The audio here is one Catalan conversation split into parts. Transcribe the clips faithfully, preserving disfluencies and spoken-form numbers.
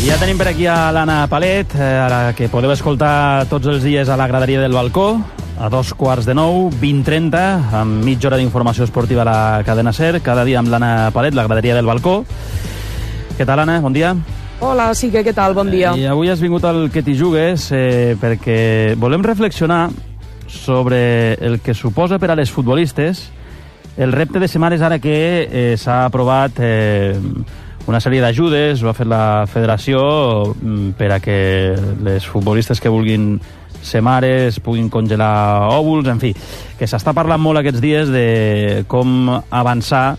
Ja tenim per aquí a l'Anna Palet, eh, a la que podeu escoltar tots els dies a la graderia del balcó, a dos quarts de nou, vint trenta, amb mitja hora d'informació esportiva a la cadena SER, cada dia amb l'Anna Palet, la graderia del balcó. Què tal, Anna? Bon dia. Hola, sí que què tal? Bon dia. I avui has vingut al Que t'hi jugues eh, perquè volem reflexionar sobre el que suposa per a les futbolistes el repte de ser mares ara que eh, s'ha aprovat eh, una sèrie d'ajudes, ho ha fet la federació per a que les futbolistes que vulguin ser mares puguin congelar òvuls, en fi, que s'està parlant molt aquests dies de com avançar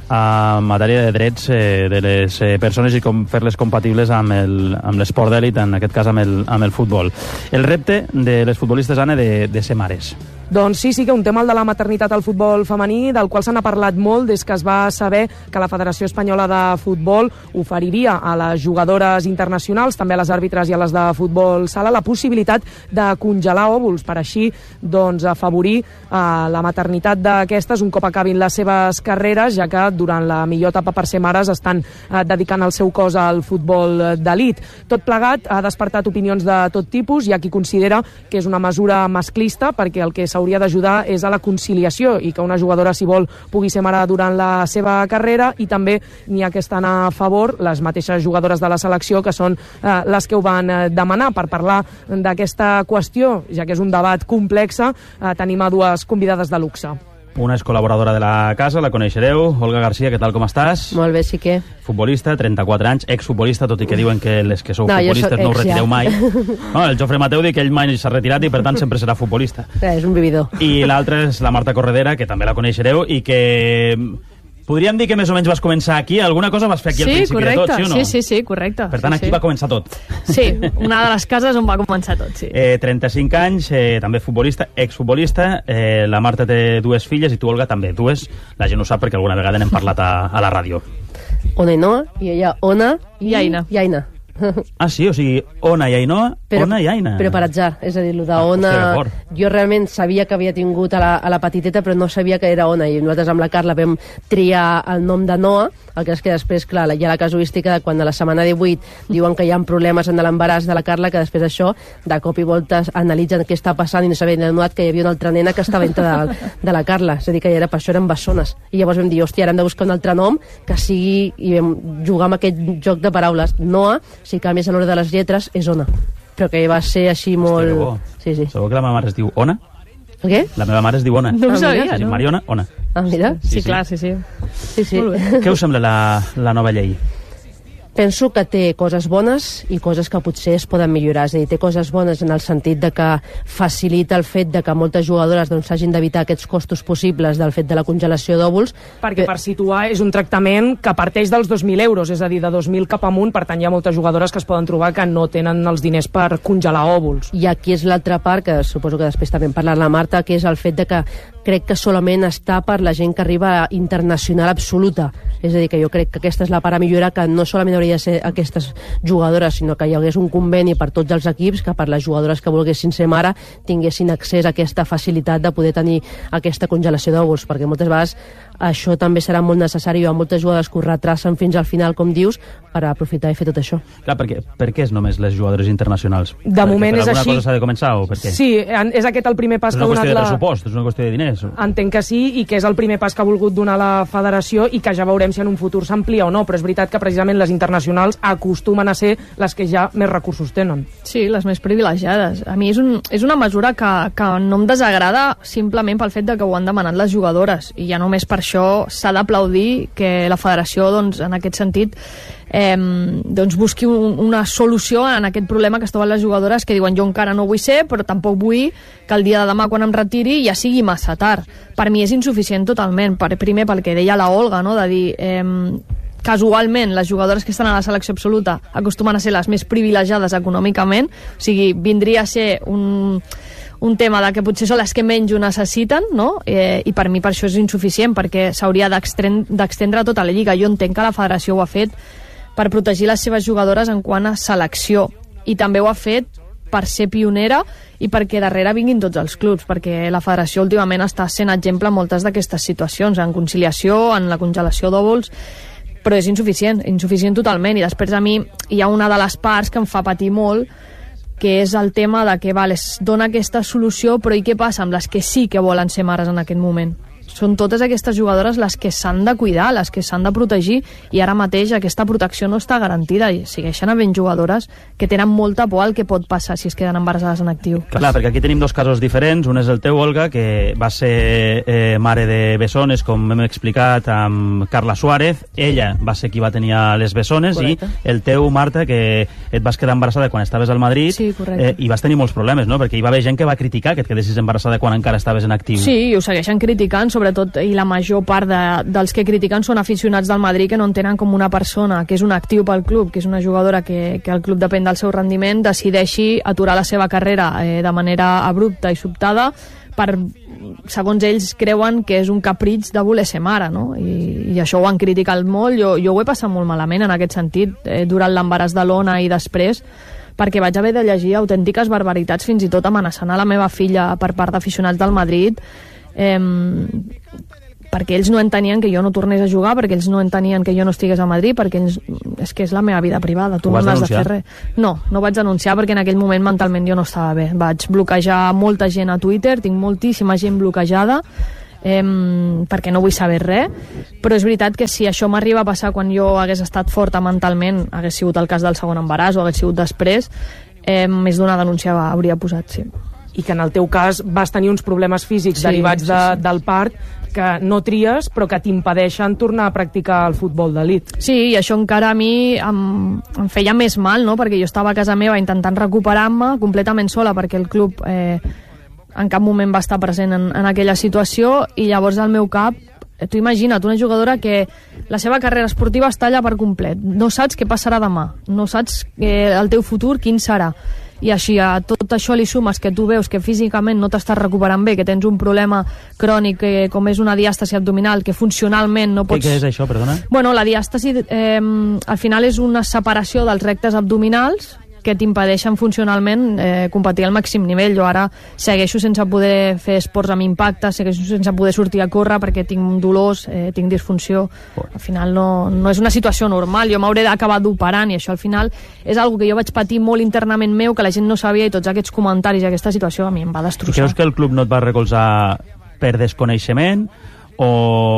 en matèria de drets eh, de les eh, persones i com fer-les compatibles amb el- amb l'esport d'èlit, en aquest cas amb el, amb el futbol. El repte de les futbolistes, Anna, de, de ser mares. Doncs sí, sí que un tema, el de la maternitat al futbol femení, del qual se n'ha parlat molt des que es va saber que la Federació Espanyola de Futbol oferiria a les jugadores internacionals, també a les àrbitres i a les de futbol sala, la possibilitat de congelar òvuls per així doncs, afavorir eh, la maternitat d'aquestes un cop acabin les seves carreres, ja que durant la millor etapa per ser mares estan eh, dedicant el seu cos al futbol d'elit. Tot plegat ha despertat opinions de tot tipus. Hi ha qui considera que és una mesura masclista perquè el que s'hauria d'ajudar és a la conciliació i que una jugadora, si vol, pugui ser mare durant la seva carrera, i també n'hi ha que estan a favor, les mateixes jugadores de la selecció, que són eh, les que ho van eh, demanar. Per parlar d'aquesta qüestió, ja que és un debat complex, eh, tenim a dues convidades de luxe. Una és col·laboradora de la casa, la coneixereu, Olga García, què tal, com estàs? Molt bé, sí que... Futbolista, trenta-quatre anys, exfutbolista, tot i que diuen que les que sou No, jo futbolistes soc no us ex, retireu ja. mai. No, el Jofre Mateu diu que ell mai s'ha retirat i per tant sempre serà futbolista. És un vividor. I l'altra és la Marta Corredera, que també la coneixereu i que podríem dir que més o menys vas començar aquí, alguna cosa vas fer aquí al Sí, principi correcte. de tot, sí o no? Sí, sí, sí, correcte. Per tant, sí, aquí sí. va començar tot. Sí, una de les cases on va començar tot, sí. Eh, trenta-cinc anys, eh, també futbolista, exfutbolista, eh, la Marta té dues filles i tu, Olga, també. Dues, la gent ho sap perquè alguna vegada n'hem parlat a, a la ràdio. Ona i Noa, i ella Ona i... I Aina. I Aina. Ah, sí? O sigui, Ona i Ainhoa, Però, Ona i Aina. però per atzar, és a dir, el Ah, d'Ona... hòstia, que fort. Jo realment sabia que havia tingut a la, a la petiteta, però no sabia que era Ona, i nosaltres amb la Carla vam triar el nom de Noa, el que és que després, clar, hi ha la casuística de quan a la setmana divuit diuen que hi ha problemes en l'embaràs de la Carla, que després d'això, de cop i volta analitzen què està passant i no s'havien adonat que hi havia una altra nena que estava dintre de, de la Carla, és a dir, que era, per això eren bessones. I llavors vam dir, hòstia, ara hem de buscar un altre nom que sigui, i vam jugar amb aquest joc de paraules. Noa, si canvies a l'hora de les lletres, és Ona. Però que va ser així molt... que bo. Sí, sí. Sabeu que la meva mare es diu Ona? El què? La meva mare es diu Ona. No ho Ah, sabia, mira, Sí, no? Mariona, Ona. Ah, mira. Sí, Sí, sí. clar, sí, sí. Sí, sí. Molt bé. Què us sembla la, la nova llei? Penso que té coses bones i coses que potser es poden millorar. És a dir, té coses bones en el sentit de que facilita el fet de que moltes jugadores doncs, s'hagin d'evitar aquests costos possibles del fet de la congelació d'òvuls. Perquè, per situar, és un tractament que parteix dels dos mil euros, és a dir, de dos mil cap amunt. Per tant, hi ha moltes jugadores que es poden trobar que no tenen els diners per congelar òvuls. I aquí és l'altra part, que suposo que després també en parlarà la Marta, que és el fet de que crec que solament està per la gent que arriba a internacional absoluta. És a dir, que jo crec que aquesta és la part a millorar, que no solament hauria de ser aquestes jugadores, sinó que hi hagués un conveni per tots els equips, que per les jugadores que volguessin ser mare tinguessin accés a aquesta facilitat de poder tenir aquesta congelació d'òvuls, perquè moltes vegades això també serà molt necessari. Hi ha moltes jugadores que ho retracen fins al final, com dius, per aprofitar i fer tot això. Clar, perquè, per què és només les jugadores internacionals? De Perquè moment per és alguna així. cosa s'ha de començar o per què? Sí, en- és aquest el primer pas és que una ha qüestió de donat la... pressupost, és una qüestió de diners. Entenc que sí, i que és el primer pas que ha volgut donar la federació i que ja veurem si en un futur s'amplia o no, però és veritat que precisament les internacionals acostumen a ser les que ja més recursos tenen. Sí, les més privilegiades. A mi és, un, és una mesura que, que no em desagrada simplement pel fet de que ho han demanat les jugadores, i ja només per això s'ha d'aplaudir que la federació, doncs, en aquest sentit, eh, doncs busqui un, una solució en aquest problema que es troben les jugadores, que diuen jo encara no vull ser, però tampoc vull que el dia de demà quan em retiri ja sigui massa tard. Per mi és insuficient totalment, per, primer pel que deia la Olga, no? De dir... Eh, casualment les jugadores que estan a la selecció absoluta acostumen a ser les més privilegiades econòmicament, o sigui, vindria a ser un, un tema de que potser són les que menys ho necessiten, no? Eh, i per mi per això és insuficient, perquè s'hauria d'extendre tota la lliga. Jo entenc que la federació ho ha fet per protegir les seves jugadores en quant a selecció, i també ho ha fet per ser pionera i perquè darrere vinguin tots els clubs, perquè la federació últimament està sent exemple en moltes d'aquestes situacions, en conciliació, en la congelació d'òvuls. però és insuficient, insuficient totalment. I després a mi hi ha una de les parts que em fa patir molt, que és el tema de que vale, es dona aquesta solució, però i què passa amb les que sí que volen ser mares en aquest moment? Són totes aquestes jugadores les que s'han de cuidar, les que s'han de protegir, i ara mateix aquesta protecció no està garantida i segueixen havent jugadores que tenen molta por al que pot passar si es queden embarassades en actiu. Clar, perquè aquí tenim dos casos diferents. Un és el teu, Olga, que va ser eh, mare de bessones, com hem explicat, amb Carla Suárez. Ella va ser qui va tenir les bessones. Correcte. I el teu, Marta, que et vas quedar embarassada quan estaves al Madrid. Sí, correcte. Eh, i vas tenir molts problemes, no? Perquè hi va haver gent que va criticar que et quedessis embarassada quan encara estaves en actiu. Sí, i ho segueixen criticant, sobretot, i la major part de, dels que critiquen són aficionats del Madrid que no entenen com una persona que és un actiu pel club, que és una jugadora que, que el club depèn del seu rendiment, decideixi aturar la seva carrera eh, de manera abrupta i sobtada per, segons ells, creuen que és un capritx de voler ser mare, no? I, i això ho han criticat molt. Jo, jo ho he passat molt malament en aquest sentit, eh, durant l'embaràs de l'Ona i després, perquè vaig haver de llegir autèntiques barbaritats, fins i tot amenaçant a la meva filla per part d'aficionats del Madrid, eh, perquè ells no entenien que jo no tornés a jugar, perquè ells no entenien que jo no estigués a Madrid, perquè ells, és que és la meva vida privada, tu no n'has de fer res. No, no vaig denunciar perquè en aquell moment mentalment jo no estava bé. Vaig bloquejar molta gent a Twitter, tinc moltíssima gent bloquejada, eh, perquè no vull saber res, però és veritat que si això m'arriba a passar quan jo hagués estat forta mentalment, hagués sigut el cas del segon embaràs o hagués sigut després, eh, més d'una denúncia hauria posat, sí. I que en el teu cas vas tenir uns problemes físics sí, derivats sí, de, sí. del part que no tries però que t'impedeixen tornar a practicar el futbol d'elit. Sí, i això encara a mi em, em feia més mal, no? Perquè jo estava a casa meva intentant recuperar-me completament sola perquè el club eh, en cap moment va estar present en, en aquella situació, i llavors al meu cap, tu imagina't, una jugadora que la seva carrera esportiva està allà per complet, no saps què passarà demà, no saps eh, el teu futur quin serà, i així a tot això li sumes que tu veus que físicament no t'estàs recuperant bé, que tens un problema crònic eh, com és una diàstasi abdominal, que funcionalment no pots... Què és això, perdona? Bueno, la diàstasi eh, al final és una separació dels rectes abdominals que t'impedeixen funcionalment eh, competir al màxim nivell. Jo ara segueixo sense poder fer esports amb impacte, segueixo sense poder sortir a córrer perquè tinc dolors, eh, tinc disfunció. Al final no, no és una situació normal, jo m'hauré d'acabar d'operant, i això al final és algo que jo vaig patir molt internament meu, que la gent no sabia, i tots aquests comentaris i aquesta situació a mi em va destrossar. Creus que el club no et va recolzar per desconeixement o,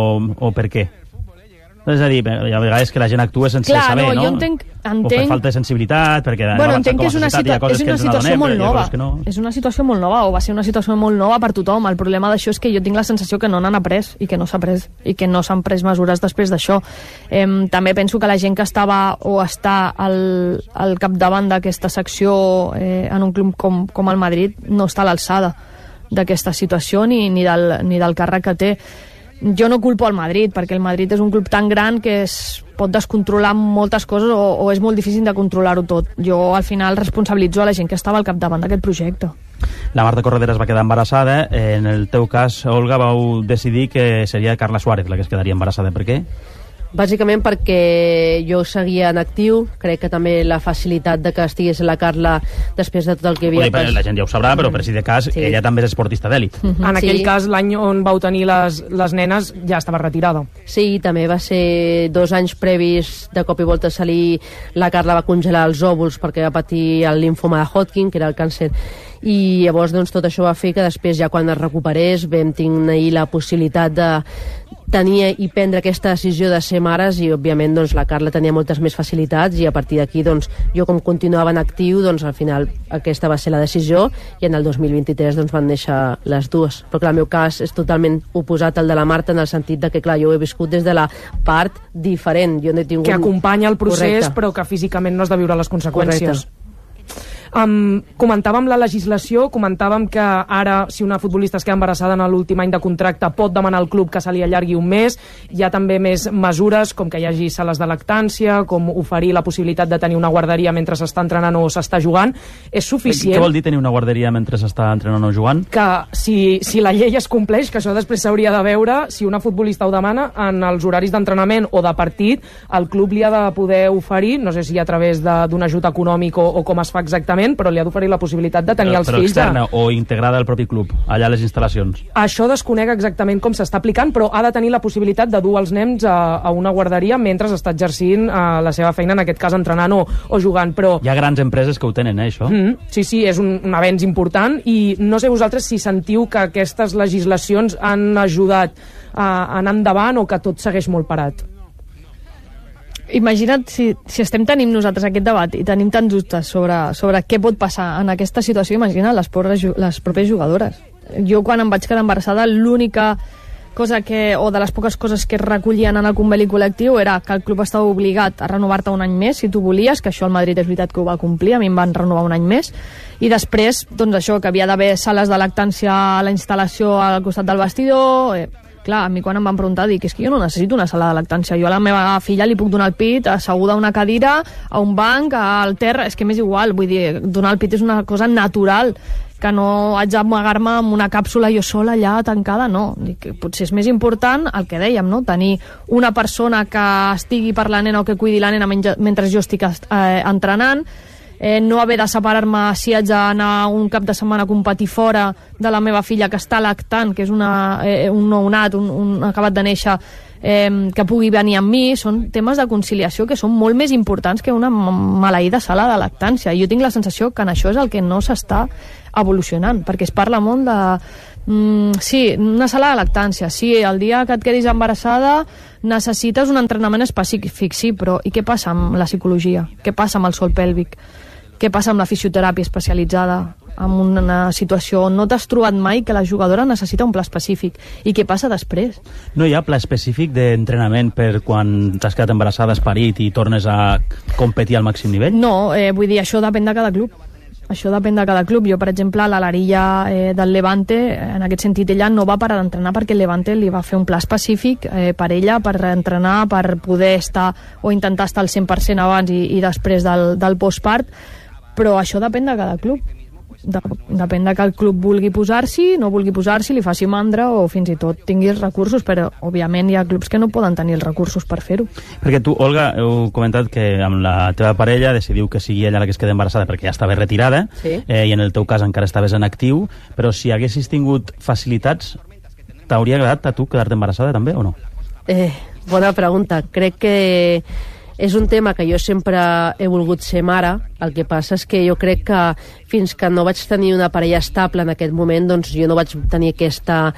o per què? És a dir, hi ha vegades que la gent actua sense Clar, saber, no? no? Jo entenc, entenc... O per falta de sensibilitat, perquè bueno, no entenc que és una, situa és una situació molt nova. No. És una situació molt nova, o va ser una situació molt nova per tothom. El problema d'això és que jo tinc la sensació que no n'han après, i que no s'ha pres, i que no s'han pres mesures després d'això. Eh, també penso que la gent que estava o està al, al capdavant d'aquesta secció eh, en un club com, com el Madrid no està a l'alçada d'aquesta situació ni, ni, del, ni del càrrec que té. Jo no culpo al Madrid, perquè el Madrid és un club tan gran que es pot descontrolar moltes coses, o, o és molt difícil de controlar-ho tot. Jo al final responsabilitzo a la gent que estava al capdavant d'aquest projecte. La Marta Corredera es va quedar embarassada. En el teu cas, Olga, vau decidir que seria Carla Suárez la que es quedaria embarassada. Per què? Bàsicament perquè jo seguia en actiu, crec que també la facilitat de que estigués la Carla després de tot el que havia... Ui, pas... La gent ja ho sabrà, però per si de cas, sí. Ella també és esportista d'èlit. Uh -huh. En aquell sí. cas, l'any on vau tenir les, les nenes ja estava retirada. Sí, també va ser dos anys previs, de cop i volta a salir, la Carla va congelar els òvuls perquè va patir el linfoma de Hodgkin, que era el càncer, i llavors doncs, tot això va fer que després, ja quan es recuperés, vam tenir la possibilitat de tenir i prendre aquesta decisió de ser mares, i òbviament doncs, la Carla tenia moltes més facilitats, i a partir d'aquí doncs, jo com continuava en actiu, doncs al final aquesta va ser la decisió, i en el dos mil vint-i-tres doncs, van néixer les dues. Però clar, el meu cas és totalment oposat al de la Marta, en el sentit de que clar, jo ho he viscut des de la part diferent. Jo no he tingut... Que acompanya el procés, Correcte. Però que físicament no has de viure les conseqüències. Correcte. Um, comentàvem la legislació, comentàvem que ara, si una futbolista es queda embarassada en l'últim any de contracte, pot demanar al club que se li allargui un mes. Hi ha també més mesures, com que hi hagi sales de lactància, com oferir la possibilitat de tenir una guarderia mentre s'està entrenant o s'està jugant. És suficient... Què vol dir tenir una guarderia mentre s'està entrenant o jugant? Que si, si la llei es compleix, que això després s'hauria de veure, si una futbolista ho demana, en els horaris d'entrenament o de partit, el club li ha de poder oferir, no sé si a través d'un ajut econòmic o, o com es fa exactament, externament, però li ha d'oferir la possibilitat de tenir però, els però fills... externa A... o integrada al propi club, allà a les instal·lacions? Això desconec exactament com s'està aplicant, però ha de tenir la possibilitat de dur els nens a, a una guarderia mentre està exercint uh, la seva feina, en aquest cas entrenant o, o jugant, però... Hi ha grans empreses que ho tenen, eh, això? Mm, sí, sí, és un, un avenç important i no sé vosaltres si sentiu que aquestes legislacions han ajudat a anar endavant o que tot segueix molt parat. Imagina't si, si estem tenint nosaltres aquest debat i tenim tants dubtes sobre, sobre què pot passar en aquesta situació, imagina les, pobres, les pròpies jugadores. Jo quan em vaig quedar embarassada l'única cosa que, o de les poques coses que es recollien en el conveni col·lectiu era que el club estava obligat a renovar-te un any més si tu volies, que això el Madrid és veritat que ho va complir, a mi em van renovar un any més, i després, doncs això, que havia d'haver sales de lactància a la instal·lació al costat del vestidor... Eh, clar, a mi quan em van preguntar dic, és que jo no necessito una sala de lactància, jo a la meva filla li puc donar el pit asseguda a una cadira, a un banc, al terra, és que m'és igual, vull dir, donar el pit és una cosa natural, que no haig d'amagar-me amb una càpsula jo sola allà tancada, no. Dic, potser és més important el que dèiem, no? Tenir una persona que estigui per la nena o que cuidi la nena mentre jo estic eh, entrenant, Eh, no haver de separar-me si haig d'anar un cap de setmana a competir fora de la meva filla que està lactant, que és una, eh, un nounat, un, un acabat de néixer, eh, que pugui venir amb mi. Són temes de conciliació que són molt més importants que una maleïda sala de lactància. Jo tinc la sensació que en això és el que no s'està evolucionant, perquè es parla molt de... Mm, sí, una sala de lactància, sí, el dia que et quedis embarassada necessites un entrenament específic, sí, però i què passa amb la psicologia? Què passa amb el sòl pèlvic? Què passa amb la fisioteràpia especialitzada? En una situació on no t'has trobat mai que la jugadora necessita un pla específic. I què passa després? No hi ha pla específic d'entrenament per quan t'has quedat embarassada, has parit i tornes a competir al màxim nivell? No, eh, vull dir, això depèn de cada club. Això depèn de cada club. Jo, per exemple, la Larilla eh, del Levante, en aquest sentit, ella no va parar d'entrenar perquè el Levante li va fer un pla específic eh, per ella, per entrenar, per poder estar o intentar estar al cent per cent abans i, i després del, del postpart, però això depèn de cada club. De, depèn de que el club vulgui posar-s'hi, no vulgui posar-s'hi, li faci mandra o fins i tot tingui els recursos, però òbviament hi ha clubs que no poden tenir els recursos per fer-ho. Perquè tu, Olga, heu comentat que amb la teva parella decidiu que sigui ella la que es quedi embarassada perquè ja estava retirada, sí. eh, i en el teu cas encara estaves en actiu, però si haguessis tingut facilitats, t'hauria agradat a tu quedar-te embarassada també o no? Eh, bona pregunta. Crec que és un tema que jo sempre he volgut ser mare. El que passa és que jo crec que fins que no vaig tenir una parella estable en aquest moment, doncs jo no vaig tenir aquesta,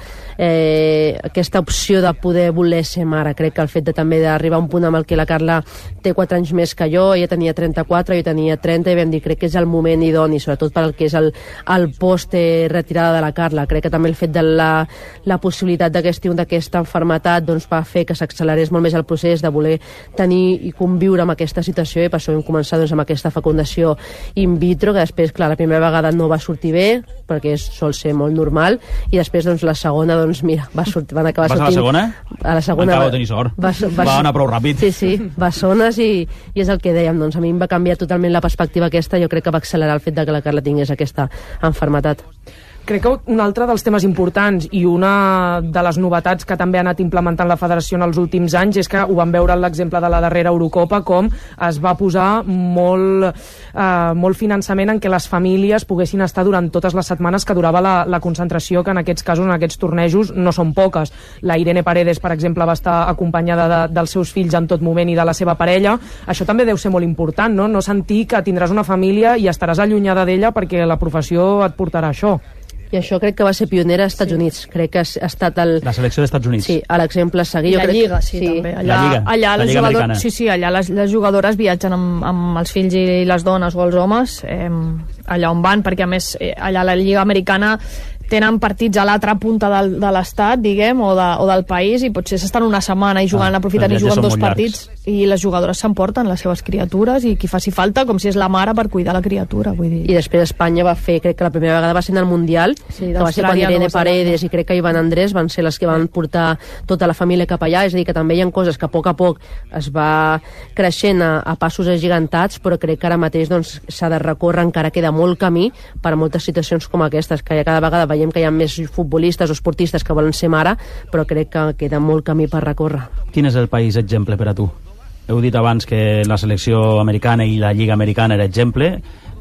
eh, aquesta opció de poder voler ser mare. Crec que el fet de també d'arribar a un punt amb el que la Carla té quatre anys més que jo, ella tenia trenta-quatre, jo tenia trenta, i vam dir, crec que és el moment idoni, sobretot per al que és el, el post eh, retirada de la Carla. Crec que també el fet de la, la possibilitat d'aquesta d'aquesta malaltia doncs, va fer que s'accelerés molt més el procés de voler tenir i conviure amb aquesta situació, i per això vam començar doncs, amb aquesta fecundació in vitro, que després, clar, la primera vegada no va sortir bé, perquè és, sol ser molt normal, i després, doncs, la segona, doncs, mira, va sortir, van acabar sortint... Vas a la segona? A la segona... Acabo de tenir sort. Va, va, va anar prou ràpid. Sí, sí, bessones, i, i és el que dèiem, doncs, a mi em va canviar totalment la perspectiva aquesta, jo crec que va accelerar el fet de que la Carla tingués aquesta malaltia. Crec que un altre dels temes importants i una de les novetats que també ha anat implementant la federació en els últims anys és que ho vam veure en l'exemple de la darrera Eurocopa, com es va posar molt, eh, molt finançament en què les famílies poguessin estar durant totes les setmanes que durava la, la concentració, que en aquests casos, en aquests tornejos, no són poques. La Irene Paredes, per exemple, va estar acompanyada de, dels seus fills en tot moment i de la seva parella. Això també deu ser molt important, no? No sentir que tindràs una família i estaràs allunyada d'ella perquè la professió et portarà això. I això crec que va ser pionera als Estats sí. Units. Crec que ha estat el... La selecció dels Estats Units. Sí, a l'exemple a seguir. I la crec... Lliga, sí, sí, també. Allà, la Lliga, allà la Lliga jugador... americana. Sí, sí, allà les, les jugadores viatgen amb, amb els fills i les dones o els homes eh, allà on van, perquè a més eh, allà la Lliga americana tenen partits a l'altra punta del, de l'estat, diguem, o, de, o del país, i potser s'estan una setmana i jugant, ah, aprofitant i juguen dos partits, llargs. I les jugadores s'emporten les seves criatures i qui faci falta, com si és la mare per cuidar la criatura, vull dir. I després Espanya va fer, crec que la primera vegada va ser en el Mundial, sí, que va ser quan Irene no Paredes i crec que Ivan Andrés van ser les que van portar tota la família cap allà, és a dir, que també hi ha coses que a poc a poc es va creixent a, a passos agigantats, però crec que ara mateix doncs, s'ha de recórrer, encara queda molt camí per a moltes situacions com aquestes, que ja cada vegada veiem que hi ha més futbolistes o esportistes que volen ser mare, però crec que queda molt camí per recórrer. Quin és el país exemple per a tu? Heu dit abans que la selecció americana i la Lliga americana era exemple.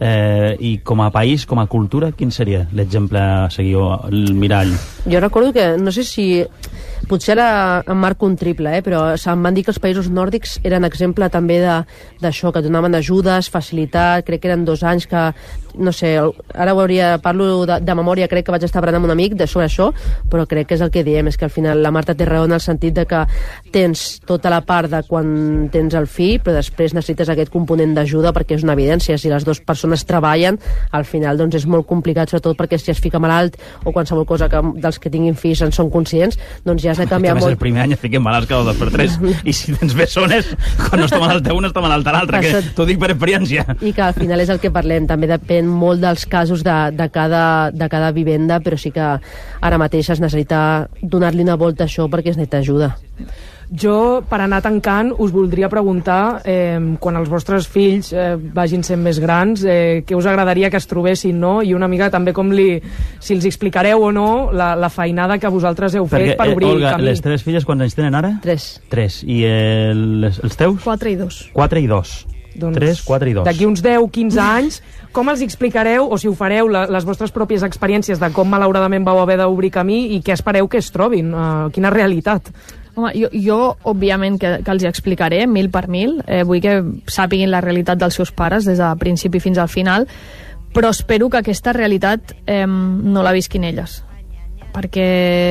Eh, I com a país, com a cultura, quin seria l'exemple a seguir o el mirall? Jo recordo que, no sé si potser ara em marco un triple, eh, però em van dir que els països nòrdics eren exemple també d'això, que donaven ajudes, facilitat, crec que eren dos anys que, no sé, ara ho hauria, parlo de, de memòria, crec que vaig estar parlant amb un amic de sobre això, però crec que és el que diem, és que al final la Marta té raó en el sentit de que tens tota la part de quan tens el fill, però després necessites aquest component d'ajuda perquè és una evidència, si les dues persones treballen, al final doncs és molt complicat, sobretot perquè si es fica malalt o qualsevol cosa que dels que tinguin fills en són conscients, doncs ja has de canviar molt. El primer any es fiquen malalts cada dos per tres i si tens bessones, quan no està malalta una està malalta l'altra, que t'ho dic per experiència. I que al final és el que parlem, també depèn molt dels casos de, de, cada, de cada vivenda, però sí que ara mateix es necessita donar-li una volta a això perquè es necessita ajuda. Jo, per anar tancant, us voldria preguntar, eh, quan els vostres fills eh, vagin sent més grans, eh, què us agradaria que es trobessin, no? I una mica també com li, si els explicareu o no la, la feinada que vosaltres heu fet Perquè, per obrir eh, Olga, camí. Les teves filles quants anys tenen ara? Tres. Tres. I el, els, els teus? Quatre i dos. Quatre i dos. Doncs, Tres, quatre i dos. D'aquí uns deu, quinze anys, com els explicareu, o si ho fareu, la, les vostres pròpies experiències de com malauradament vau haver d'obrir camí i què espereu que es trobin? Uh, quina realitat? Home, jo, jo òbviament, que, que els hi explicaré mil per mil. Eh, vull que sàpiguin la realitat dels seus pares des del principi fins al final, però espero que aquesta realitat eh, no la visquin elles. Perquè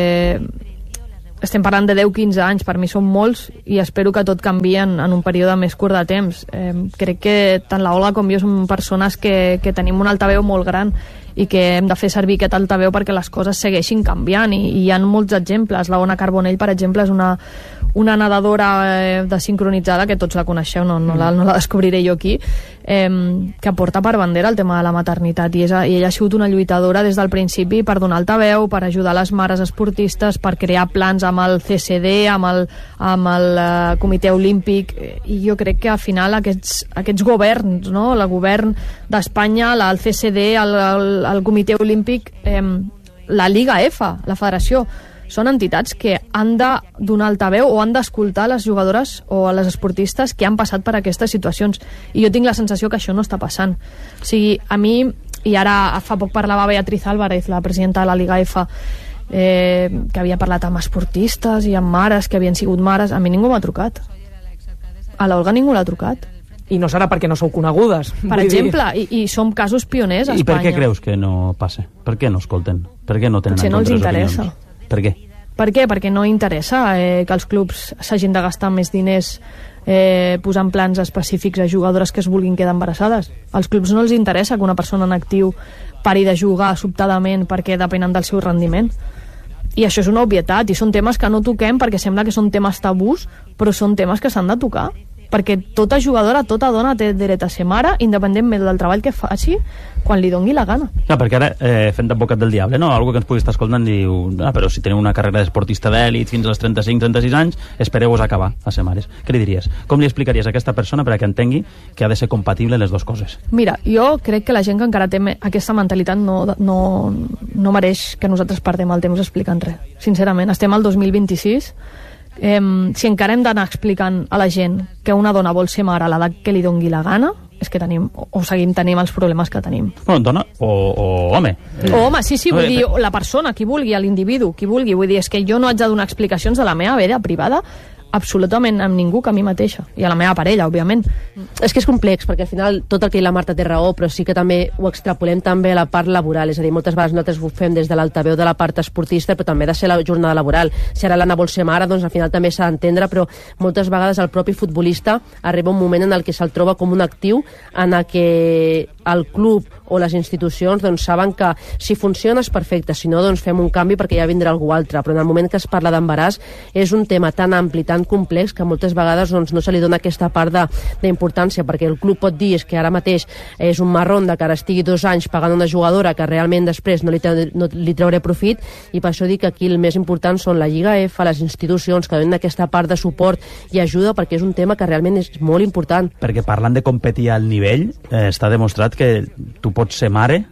estem parlant de deu quinze anys, per mi són molts, i espero que tot canvi en, en un període més curt de temps. Eh, crec que tant la Olga com jo som persones que, que tenim un altaveu molt gran i que hem de fer servir aquest altaveu perquè les coses segueixin canviant, i, i hi ha molts exemples. La Ona Carbonell, per exemple, és una, una nedadora eh, desincronitzada, que tots la coneixeu, no, no, la, no la descobriré jo aquí, eh, que porta per bandera el tema de la maternitat, i, és, i ella ha sigut una lluitadora des del principi per donar altaveu, per ajudar les mares esportistes, per crear plans amb el C C D, amb el, amb el uh, Comitè Olímpic, i jo crec que al final aquests, aquests governs, no? El govern d'Espanya, el C C D, el, el, el Comitè Olímpic, eh, la Liga F, la federació, són entitats que han de donar altaveu o han d'escoltar les jugadores o les esportistes que han passat per aquestes situacions, i jo tinc la sensació que això no està passant. O sigui, a mi, i ara fa poc parlava Beatriz Álvarez, la presidenta de la Liga F, eh, que havia parlat amb esportistes i amb mares que havien sigut mares, a mi ningú m'ha trucat. A l'Olga ningú l'ha trucat. I no serà perquè no sou conegudes. Per exemple, i, i som casos pioners a I Espanya. per què creus que no passa? Per què no escolten? Per què no tenen Potser en no els compte les interessa. opinions? Per què? Per què? Perquè no interessa eh, que els clubs s'hagin de gastar més diners eh, posant plans específics a jugadores que es vulguin quedar embarassades. Als clubs no els interessa que una persona en actiu pari de jugar sobtadament perquè depenen del seu rendiment. I això és una obvietat, i són temes que no toquem perquè sembla que són temes tabús, però són temes que s'han de tocar, perquè tota jugadora, tota dona té dret a ser mare, independentment del treball que faci, quan li doni la gana. Clar, perquè ara, eh, fent d'advocat del diable, no? Algú que ens pugui estar escoltant diu, ah, però si teniu una carrera d'esportista d'èlit fins als trenta-cinc trenta-sis anys, espereu-vos acabar a ser mares. Què li diries? Com li explicaries a aquesta persona perquè entengui que ha de ser compatible les dues coses? Mira, jo crec que la gent que encara té aquesta mentalitat no, no, no mereix que nosaltres perdem el temps explicant res. Sincerament, estem al dos mil vint-i-sis. Eh, si encara hem d'anar explicant a la gent que una dona vol ser mare a l'edat que li dongui la gana, és que tenim, o seguim tenint els problemes que tenim. Bueno, dona o, o home. O home, sí, sí, vull dir, la persona, qui vulgui, l'individu, qui vulgui, vull dir, és que jo no haig de donar explicacions de la meva vida privada absolutament amb ningú que a mi mateixa, i a la meva parella, òbviament. És que és complex, perquè al final tot el que la Marta té raó, però sí que també ho extrapolem també a la part laboral, és a dir, moltes vegades nosaltres ho fem des de l'altaveu de la part esportista, però també ha de ser la jornada laboral. Si ara l'Anna vol ser mare, doncs al final també s'ha d'entendre, però moltes vegades el propi futbolista arriba un moment en el que se'l troba com un actiu, en el que el club o les institucions doncs saben que si funciona és perfecte, si no doncs fem un canvi perquè ja vindrà algú altre, però en el moment que es parla d'embaràs és un tema tan ampli, tan complex, que moltes vegades doncs, no se li dona aquesta part d'importància, perquè el club pot dir és que ara mateix és un marrón de que ara estigui dos anys pagant una jugadora que realment després no li, no li trauré profit, i per això dic que aquí el més important són la Lliga F, les institucions que donen aquesta part de suport i ajuda, perquè és un tema que realment és molt important. Perquè parlant de competir al nivell, eh, està demostrat que tu pots ser mare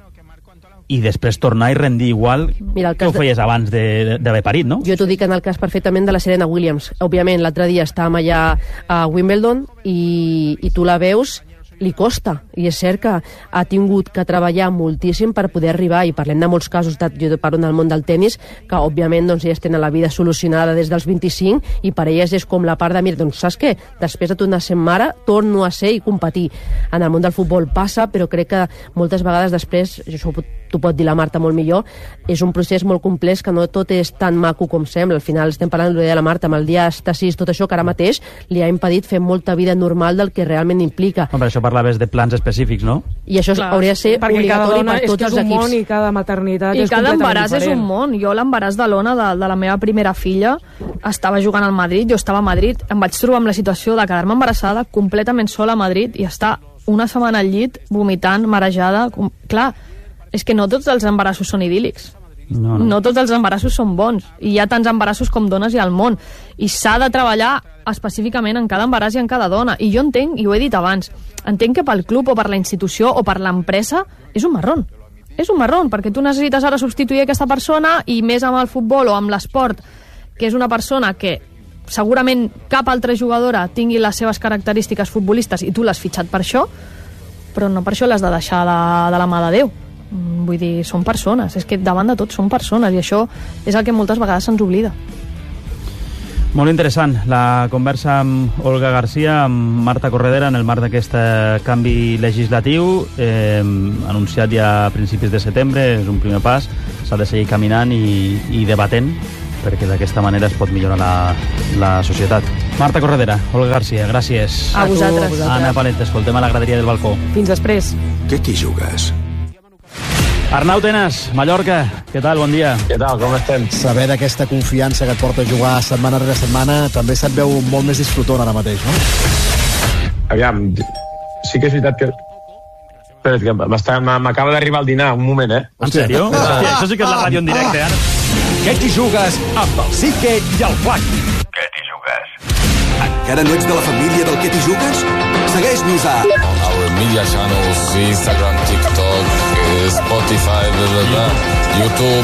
i després tornar i rendir igual. Mira, que ho feies de... abans d'haver parit, no? Jo t'ho dic en el cas perfectament de la Serena Williams. Òbviament, l'altre dia estàvem allà a Wimbledon i, i tu la veus li costa, i és cert que ha tingut que treballar moltíssim per poder arribar, i parlem de molts casos, de, jo parlo del món del tennis, que òbviament doncs, elles tenen la vida solucionada des dels vint-i-cinc, i per elles és com la part de, mira, doncs saps què? Després de tornar a ser mare, torno a ser i competir. En el món del futbol passa, però crec que moltes vegades després, això t'ho pot dir la Marta molt millor, és un procés molt complex que no tot és tan maco com sembla. Al final estem parlant de la Marta, amb el dia sis, tot això que ara mateix li ha impedit fer molta vida normal del que realment implica. Home, això parlaves de plans específics, no? I això Clar, hauria de ser perquè obligatori per tots els equips. És que és un equips. món i cada maternitat I és cada completament embaràs és diferent. un món. Jo l'embaràs de l'Ona, de, de la meva primera filla, estava jugant al Madrid, jo estava a Madrid, em vaig trobar amb la situació de quedar-me embarassada completament sola a Madrid i estar una setmana al llit vomitant, marejada. Com... Clar, és que no tots els embarassos són idíl·lics. No, no. No tots els embarassos són bons, i hi ha tants embarassos com dones hi ha al món, i s'ha de treballar específicament en cada embaràs i en cada dona. I jo entenc, i ho he dit abans, entenc que pel club o per la institució o per l'empresa és un marrón. És un marrón, perquè tu necessites ara substituir aquesta persona, i més amb el futbol o amb l'esport, que és una persona que segurament cap altra jugadora tingui les seves característiques futbolistes i tu l'has fitxat per això, però no per això l'has de deixar de, de la mà de Déu. Vull dir, són persones, és que davant de tot són persones, i això és el que moltes vegades se'ns oblida. Molt interessant la conversa amb Olga Garcia, amb Marta Corredera, en el marc d'aquest canvi legislatiu eh, anunciat ja a principis de setembre. És un primer pas, s'ha de seguir caminant i, i debatent, perquè d'aquesta manera es pot millorar la, la societat. Marta Corredera, Olga Garcia, gràcies. A A tu, vosaltres. a vosaltres. Anna Palet, escoltem a la graderia del balcó. Fins després. Què t'hi jugues? Arnau Tenas, Mallorca, què tal? Bon dia. Què tal, com estem? Saber d'aquesta confiança que et porta a jugar setmana rere setmana també se't veu molt més disfrutant ara mateix, no? Aviam, sí que és veritat que... Espera't, que m'està- m'acaba d'arribar al dinar, un moment, eh? En sèrio? Hòstia, això sí que és la ràdio en directe, ara. Què t'hi jugues amb el Sique i el Flac? Què t'hi jugues? Encara no ets de la família del Què t'hi jugues? Segueix-nos a Our media channels, Instagram, TikTok, Spotify, blah, blah, blah, YouTube.